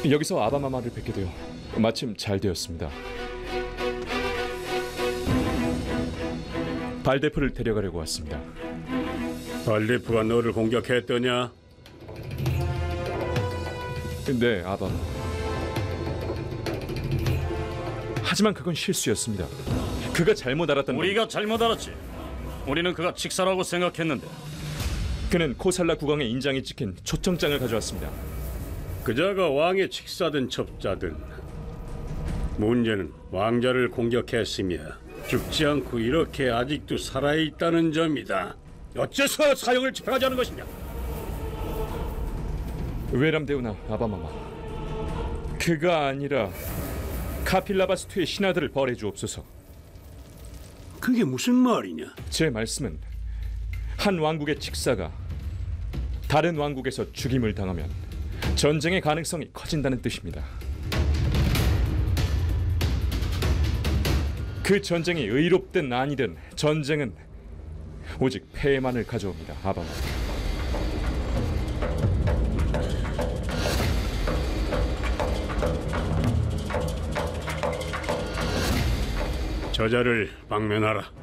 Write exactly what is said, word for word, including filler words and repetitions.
여기서 아바마마를 뵙게 되어 마침 잘 되었습니다. 발데프를 데려가려고 왔습니다. 발데프가 너를 공격했더냐? 네, 아바마. 하지만 그건 실수였습니다. 그가 잘못 알았던 우리가 잘못 알았지. 우리는 그가 직사라고 생각했는데. 그는 코살라 국왕의 인장이 찍힌 초청장을 가져왔습니다. 그자가 왕의 직사든 첩자든 문제는 왕자를 공격했으며 죽지 않고 이렇게 아직도 살아있다는 점이다. 어째서 사형을 집행하지 않은 것이냐? 외람되우나 아바마마, 그가 아니라 카필라바스투의 신하들을 벌해 주옵소서. 그게 무슨 말이냐? 제 말씀은 한 왕국의 직사가 다른 왕국에서 죽임을 당하면 전쟁의 가능성이 커진다는 뜻입니다. 그 전쟁이 의롭든 아니든 전쟁은 오직 패만을 가져옵니다. 아바마. 저자를 방면하라.